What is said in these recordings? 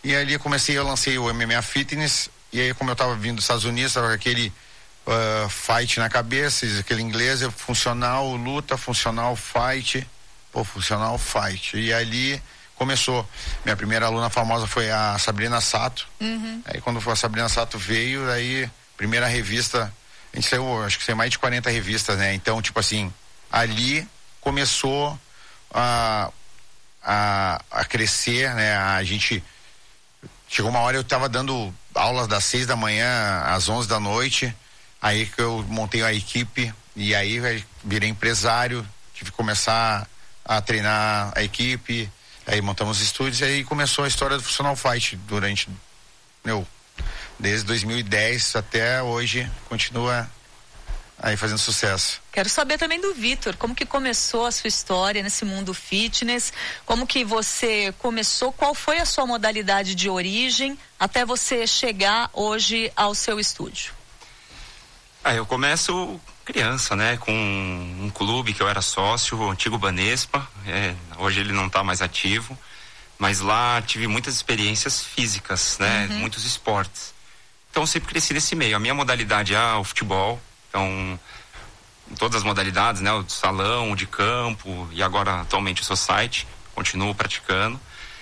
E ali eu lancei o MMA Fitness, e aí como eu tava vindo dos Estados Unidos, tava com aquele fight na cabeça, aquele inglês, funcional, luta, funcional, fight, funcional, fight. E ali começou. Minha primeira aluna famosa foi a Sabrina Sato. Aí quando a Sabrina Sato veio, aí primeira revista, a gente saiu, acho que saiu mais de 40 revistas, né? Então, tipo assim, ali começou a crescer, né? A gente chegou uma hora, eu tava dando aulas das 6 da manhã às 11 da noite, aí que eu montei a equipe, e aí virei empresário, tive que começar a treinar a equipe, aí montamos estúdios, e aí começou a história do Funcional Fight desde 2010 até hoje, continua aí fazendo sucesso. Quero saber também do Vitor, como que começou a sua história nesse mundo fitness, como que você começou, qual foi a sua modalidade de origem até você chegar hoje ao seu estúdio? Eu começo criança, né, com um clube que eu era sócio, o antigo Banespa, hoje ele não está mais ativo, mas lá tive muitas experiências físicas, né, muitos esportes. Então eu sempre cresci nesse meio. A minha modalidade é o futebol, então em todas as modalidades, né, o de salão, o de campo, e agora atualmente o society, continuo praticando,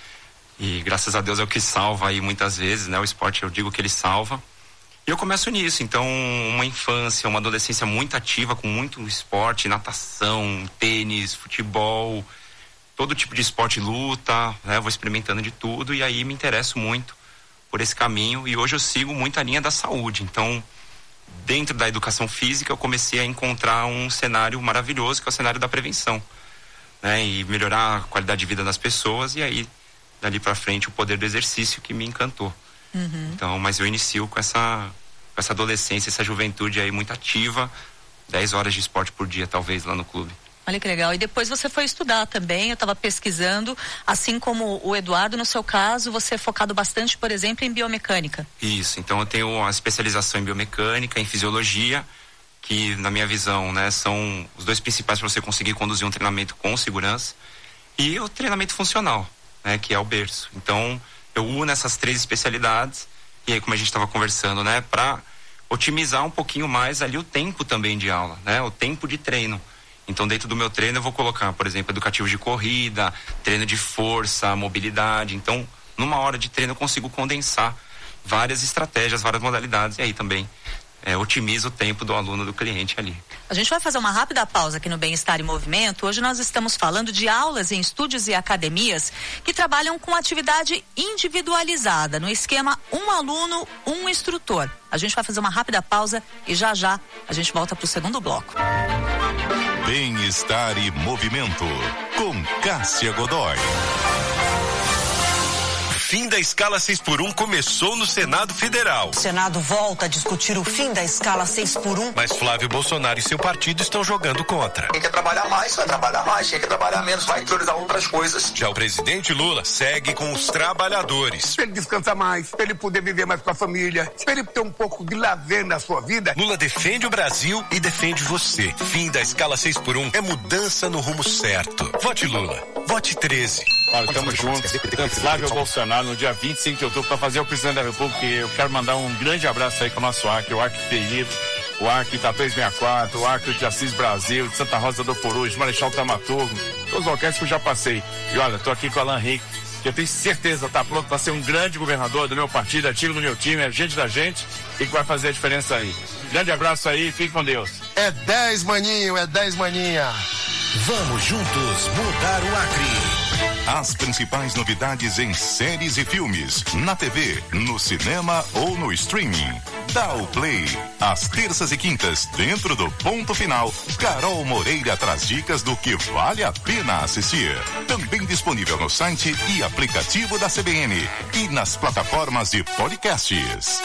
e graças a Deus é o que salva aí muitas vezes, né, o esporte, eu digo que ele salva, e eu começo nisso. Então uma infância, uma adolescência muito ativa, com muito esporte, natação, tênis, futebol, todo tipo de esporte, luta, né, vou experimentando de tudo, e aí me interesso muito por esse caminho, e hoje eu sigo muito a linha da saúde. Então dentro da educação física eu comecei a encontrar um cenário maravilhoso, que é o cenário da prevenção, né? E melhorar a qualidade de vida das pessoas, e aí dali pra frente o poder do exercício que me encantou. Então, mas eu inicio com essa adolescência, essa juventude aí muito ativa, 10 horas de esporte por dia talvez lá no clube. Olha que legal. E depois você foi estudar também, eu estava pesquisando, assim como o Eduardo, no seu caso, você é focado bastante, por exemplo, em biomecânica. Isso, então eu tenho uma especialização em biomecânica, em fisiologia, que na minha visão, né, são os dois principais para você conseguir conduzir um treinamento com segurança, e o treinamento funcional, né, que é o berço. Então eu uno essas 3 especialidades, e aí como a gente estava conversando, né, para otimizar um pouquinho mais ali o tempo também de aula, né, o tempo de treino. Então dentro do meu treino eu vou colocar, por exemplo, educativo de corrida, treino de força, mobilidade. Então numa hora de treino eu consigo condensar várias estratégias, várias modalidades, e aí também otimiza o tempo do aluno, do cliente ali. A gente vai fazer uma rápida pausa aqui no Bem-Estar em Movimento. Hoje nós estamos falando de aulas em estúdios e academias que trabalham com atividade individualizada, no esquema um aluno, um instrutor. A gente vai fazer uma rápida pausa e já a gente volta para o segundo bloco. Bem-Estar e Movimento, com Cássia Godoy. Fim da escala 6x1 começou no Senado Federal. O Senado volta a discutir o fim da escala 6x1. Mas Flávio Bolsonaro e seu partido estão jogando contra. Quem quer trabalhar mais, vai trabalhar mais. Quem quer trabalhar menos, vai priorizar outras coisas. Já o presidente Lula segue com os trabalhadores. Pra ele descansar mais, pra ele poder viver mais com a família, pra ele ter um pouco de lazer na sua vida. Lula defende o Brasil e defende você. Fim da escala 6x1 é mudança no rumo certo. Vote Lula. Vote 13. Olha, estamos juntos. Flávio Bolsonaro, no dia 25 de outubro, para fazer o presidente da República. Eu quero mandar um grande abraço aí para o nosso Acre, o Acre Ferreira, o Acre Itapeis 64, o Acre de Assis Brasil, de Santa Rosa do Purus, de Marechal Tamaturgo, todos os locais que eu já passei. E olha, estou aqui com o Alan Rico, que eu tenho certeza está pronto para ser um grande governador do meu partido, é time do meu time, é gente da gente, e que vai fazer a diferença aí. Grande abraço aí, fique com Deus. É 10, maninho, é 10, maninha. Vamos juntos mudar o Acre. As principais novidades em séries e filmes, na TV, no cinema ou no streaming. Dá o play. Às terças e quintas, dentro do Ponto Final, Carol Moreira traz dicas do que vale a pena assistir. Também disponível no site e aplicativo da CBN e nas plataformas de podcasts.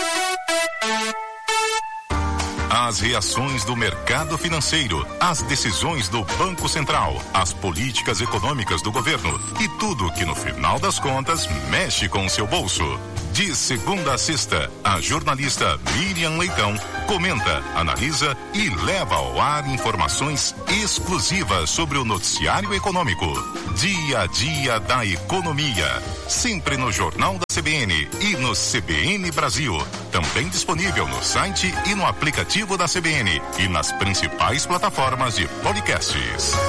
As reações do mercado financeiro, as decisões do Banco Central, as políticas econômicas do governo e tudo que no final das contas mexe com o seu bolso. De segunda a sexta, a jornalista Miriam Leitão comenta, analisa e leva ao ar informações exclusivas sobre o noticiário econômico. Dia a dia da economia. Sempre no Jornal da CBN e no CBN Brasil. Também disponível no site e no aplicativo da CBN e nas principais plataformas de podcasts.